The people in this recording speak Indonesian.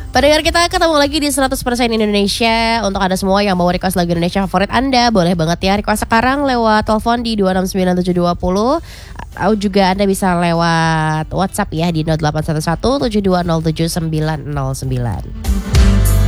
Pendengar kita ketemu lagi di 100% Indonesia. Untuk Anda semua yang mau request lagu Indonesia favorit Anda, boleh banget ya request sekarang lewat telepon di 269720. Atau juga Anda bisa lewat WhatsApp ya di 0811 7207 909.